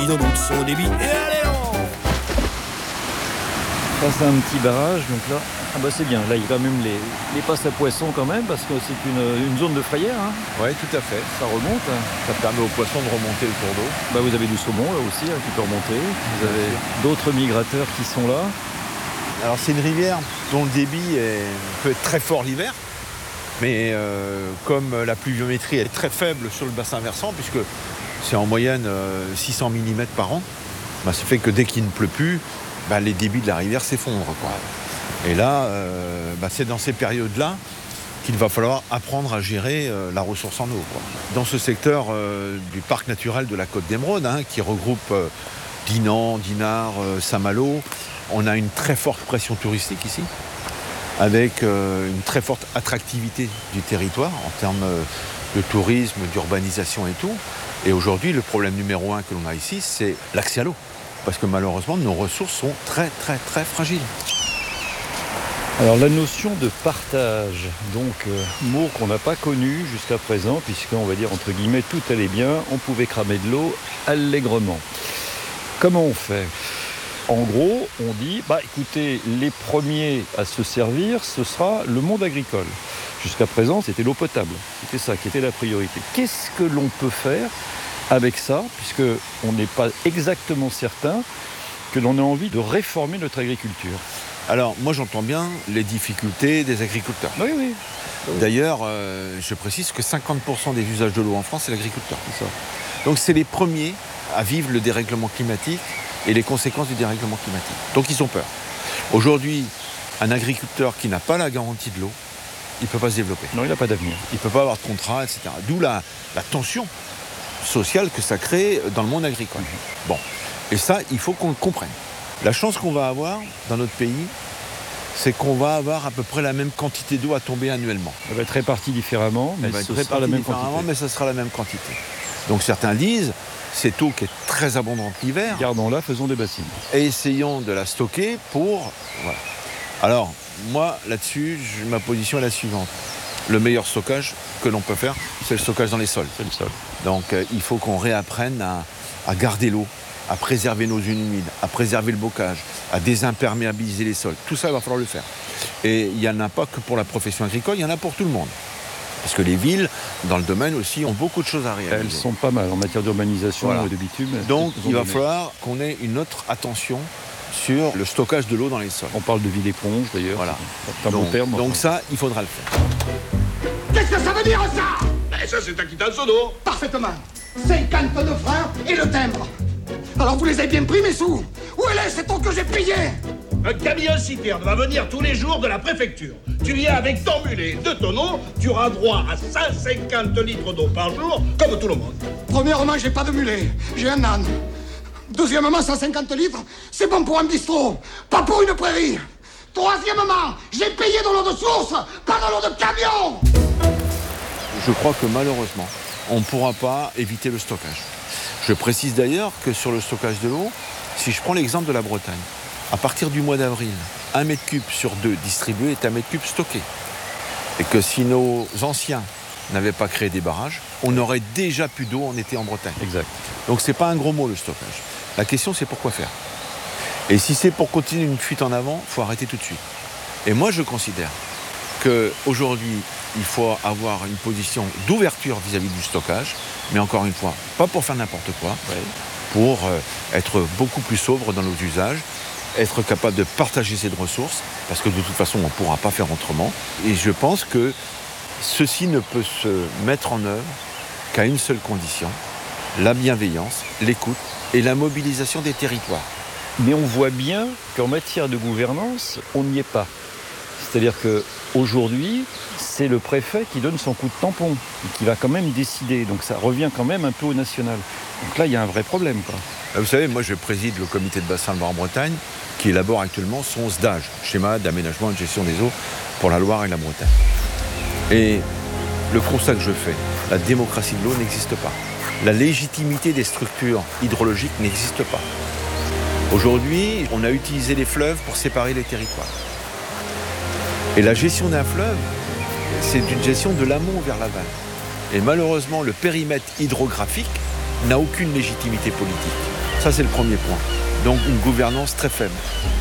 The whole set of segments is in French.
Il augmente son débit et allez on... Ça c'est un petit barrage, donc là, c'est bien. Là il y a quand même les passes à poissons quand même, parce que c'est une zone de frayère. Hein. Oui, tout à fait. Ça remonte. Ça permet aux poissons de remonter le cours d'eau. Vous avez du saumon là aussi qui peut remonter. Vous avez d'autres migrateurs qui sont là. Alors c'est une rivière dont le débit peut être très fort l'hiver, mais comme la pluviométrie est très faible sur le bassin versant, puisque c'est en moyenne 600 mm par an, ça fait que dès qu'il ne pleut plus, les débits de la rivière s'effondrent, quoi. Et là, c'est dans ces périodes-là qu'il va falloir apprendre à gérer la ressource en eau, quoi. Dans ce secteur du parc naturel de la Côte d'Émeraude, qui regroupe Dinan, Dinard, Saint-Malo, on a une très forte pression touristique ici, avec une très forte attractivité du territoire en termes de tourisme, d'urbanisation et tout. Et aujourd'hui, le problème numéro 1 que l'on a ici, c'est l'accès à l'eau. Parce que malheureusement, nos ressources sont très, très, très fragiles. Alors la notion de partage, donc mot qu'on n'a pas connu jusqu'à présent, puisqu'on va dire entre guillemets tout allait bien, on pouvait cramer de l'eau allègrement. Comment on fait ? En gros, on dit, écoutez, les premiers à se servir, ce sera le monde agricole. Jusqu'à présent, c'était l'eau potable. C'était ça qui était la priorité. Qu'est-ce que l'on peut faire avec ça, puisqu'on n'est pas exactement certain que l'on ait envie de réformer notre agriculture? Alors, moi, j'entends bien les difficultés des agriculteurs. Oui. D'ailleurs, je précise que 50% des usages de l'eau en France, c'est l'agriculteur. C'est ça. Donc, c'est les premiers à vivre le dérèglement climatique et les conséquences du dérèglement climatique. Donc, ils ont peur. Aujourd'hui, un agriculteur qui n'a pas la garantie de l'eau, il ne peut pas se développer. Non, il n'a pas d'avenir. Il ne peut pas avoir de contrat, etc. D'où la tension sociale que ça crée dans le monde agricole. Bon, et ça, il faut qu'on le comprenne. La chance qu'on va avoir dans notre pays, c'est qu'on va avoir à peu près la même quantité d'eau à tomber annuellement. Elle va être répartie différemment, mais ce sera la même quantité. Mais ce sera la même quantité. Donc certains disent, cette eau qui est très abondante l'hiver, gardons-la, faisons des bassines. Et essayons de la stocker pour... Voilà. Alors, moi, là-dessus, ma position est la suivante. Le meilleur stockage que l'on peut faire, c'est le stockage dans les sols. C'est le sol. Donc, il faut qu'on réapprenne à garder l'eau, à préserver nos zones humides, à préserver le bocage, à désimperméabiliser les sols. Tout ça, il va falloir le faire. Et il n'y en a pas que pour la profession agricole, il y en a pour tout le monde. Parce que les villes, dans le domaine aussi, ont beaucoup de choses à réaliser. Elles sont pas mal en matière d'urbanisation et de bitume. Donc, il va falloir qu'on ait une autre attention sur le stockage de l'eau dans les sols. On parle de vide éponge, d'ailleurs. Voilà. C'est un bon terme. Donc ça, il faudra le faire. Qu'est-ce que ça veut dire, ça ? Ça, c'est un quittance d'eau. Parfaitement. 50 tonnes de frein et le timbre. Alors vous les avez bien pris, mes sous ? Où est cette eau que j'ai payée ? Un camion citerne va venir tous les jours de la préfecture. Tu viens avec ton mulet, 2 tonneaux, tu auras droit à 150 litres d'eau par jour, comme tout le monde. Premièrement, j'ai pas de mulet, j'ai un âne. Deuxièmement, 150 litres, c'est bon pour un bistrot, pas pour une prairie. Troisièmement, j'ai payé dans l'eau de source, pas dans l'eau de camion. Je crois que malheureusement, on ne pourra pas éviter le stockage. Je précise d'ailleurs que sur le stockage de l'eau, si je prends l'exemple de la Bretagne, à partir du mois d'avril, 1 mètre cube sur 2 distribué est 1 mètre cube stocké. Et que si nos anciens n'avaient pas créé des barrages, on aurait déjà plus d'eau en été en Bretagne. Exact. Donc c'est pas un gros mot, le stockage. La question, c'est pourquoi faire. Et si c'est pour continuer une fuite en avant, il faut arrêter tout de suite. Et moi, je considère qu'aujourd'hui, il faut avoir une position d'ouverture vis-à-vis du stockage, mais encore une fois, pas pour faire n'importe quoi, pour être beaucoup plus sobre dans nos usages, être capable de partager cette ressource, parce que de toute façon, on ne pourra pas faire autrement. Et je pense que ceci ne peut se mettre en œuvre qu'à une seule condition, la bienveillance, l'écoute et la mobilisation des territoires. Mais on voit bien qu'en matière de gouvernance, on n'y est pas. C'est-à-dire qu'aujourd'hui, c'est le préfet qui donne son coup de tampon et qui va quand même décider. Donc ça revient quand même un peu au national. Donc là, il y a un vrai problème, quoi. Vous savez, moi je préside le comité de bassin de Loire-Bretagne qui élabore actuellement son SDAGE, schéma d'aménagement et de gestion des eaux pour la Loire et la Bretagne. Et le constat que je fais, la démocratie de l'eau n'existe pas. La légitimité des structures hydrologiques n'existe pas. Aujourd'hui, on a utilisé les fleuves pour séparer les territoires. Et la gestion d'un fleuve, c'est une gestion de l'amont vers l'aval. Et malheureusement, le périmètre hydrographique n'a aucune légitimité politique. Ça, c'est le premier point. Donc, une gouvernance très faible.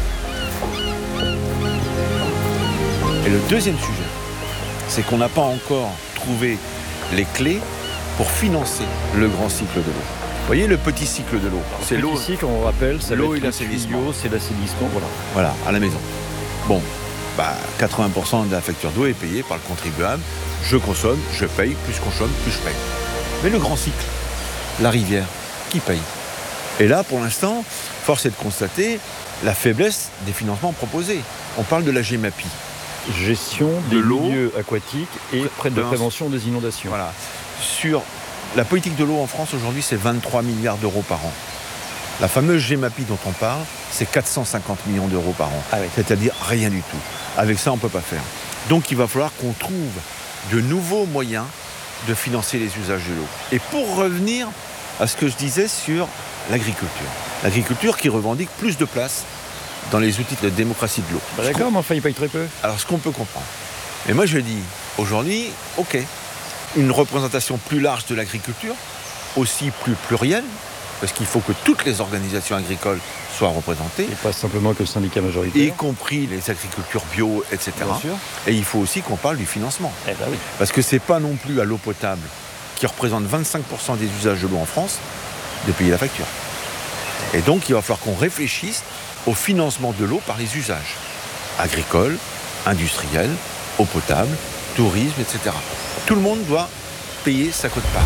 Et le deuxième sujet, c'est qu'on n'a pas encore trouvé les clés pour financer le grand cycle de l'eau. Vous voyez le petit cycle de l'eau, c'est l'eau. Ici, quand on rappelle, ça l'eau va et être l'assainissement. c'est l'assainissement, voilà. Voilà, à la maison. Bon, 80% de la facture d'eau est payée par le contribuable. Je consomme, je paye, plus je consomme, plus je paye. Mais le grand cycle, la rivière, qui paye? Et là, pour l'instant, force est de constater la faiblesse des financements proposés. On parle de la GEMAPI. Gestion De des l'eau. milieux aquatiques et près de prévention des inondations. Voilà. Sur la politique de l'eau en France aujourd'hui, c'est 23 milliards d'euros par an. La fameuse GEMAPI dont on parle, c'est 450 millions d'euros par an. Ah oui. C'est-à-dire rien du tout. Avec ça, on ne peut pas faire. Donc il va falloir qu'on trouve de nouveaux moyens de financer les usages de l'eau. Et pour revenir à ce que je disais sur l'agriculture. L'agriculture qui revendique plus de place dans les outils de démocratie de l'eau. D'accord, mais enfin, il paye très peu. Alors, ce qu'on peut comprendre. Et moi, je dis, aujourd'hui, OK, une représentation plus large de l'agriculture, aussi plus plurielle, parce qu'il faut que toutes les organisations agricoles soient représentées, Et pas simplement que le syndicat majoritaire. y compris les agricultures bio, etc. Bien sûr. Et il faut aussi qu'on parle du financement. Eh ben oui. Parce que c'est pas non plus à l'eau potable, qui représente 25% des usages de l'eau en France, de payer la facture. Et donc, il va falloir qu'on réfléchisse au financement de l'eau par les usages agricoles, industriels, eau potable, tourisme, etc. Tout le monde doit payer sa quote-part.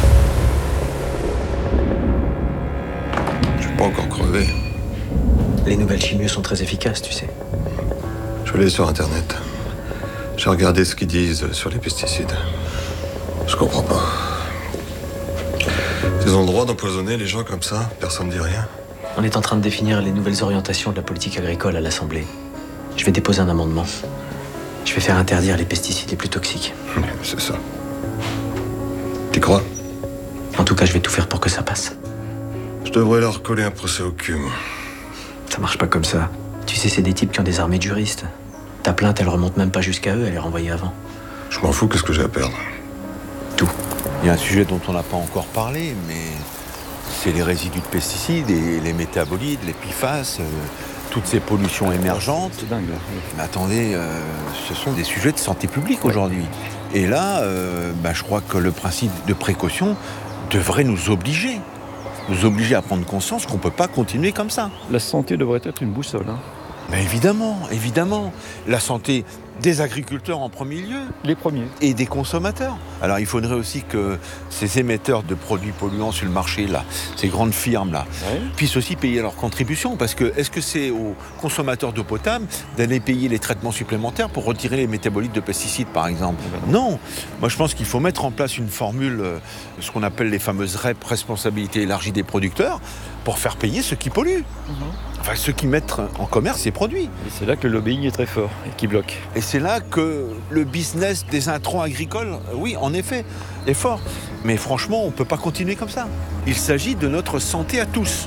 Je suis pas encore crevé. Les nouvelles chimios sont très efficaces, tu sais. Je vais aller sur Internet. J'ai regardé ce qu'ils disent sur les pesticides. Je comprends pas. Ils ont le droit d'empoisonner les gens comme ça, personne ne dit rien. On est en train de définir les nouvelles orientations de la politique agricole à l'Assemblée. Je vais déposer un amendement. Je vais faire interdire les pesticides les plus toxiques. C'est ça. T'y crois? En tout cas, je vais tout faire pour que ça passe. Je devrais leur coller un procès au cul, moi. Ça marche pas comme ça. Tu sais, c'est des types qui ont des armées de juristes. Ta plainte, elle remonte même pas jusqu'à eux, elle est renvoyée avant. Je m'en fous, qu'est-ce que j'ai à perdre? Tout. Il y a un sujet dont on n'a pas encore parlé, mais c'est les résidus de pesticides et les métabolites, les PFAS, toutes ces pollutions émergentes. C'est dingue, là. Mais attendez, ce sont des sujets de santé publique aujourd'hui. Et là, je crois que le principe de précaution devrait nous obliger à prendre conscience qu'on ne peut pas continuer comme ça. La santé devrait être une boussole. Hein. Mais évidemment. La santé des agriculteurs en premier lieu Les premiers. et des consommateurs. Alors il faudrait aussi que ces émetteurs de produits polluants sur le marché, là, ces grandes firmes, là, Ouais. puissent aussi payer leur contribution. Parce que est-ce que c'est aux consommateurs d'eau potable d'aller payer les traitements supplémentaires pour retirer les métabolites de pesticides, par exemple? Non. Moi, je pense qu'il faut mettre en place une formule, ce qu'on appelle les fameuses REP, responsabilité élargie des producteurs, pour faire payer ceux qui polluent. Enfin, ceux qui mettent en commerce ces produits. Et c'est là que le lobbying est très fort et qui bloque. Et c'est là que le business des intrants agricoles, oui, en effet, est fort. Mais franchement, on ne peut pas continuer comme ça. Il s'agit de notre santé à tous.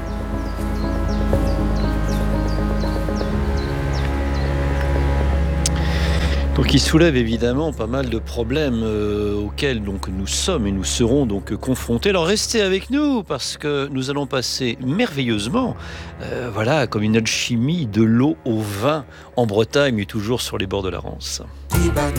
Donc il soulève évidemment pas mal de problèmes auxquels donc nous sommes et nous serons donc confrontés. Alors restez avec nous parce que nous allons passer merveilleusement, comme une alchimie de l'eau au vin en Bretagne, mais toujours sur les bords de la Rance.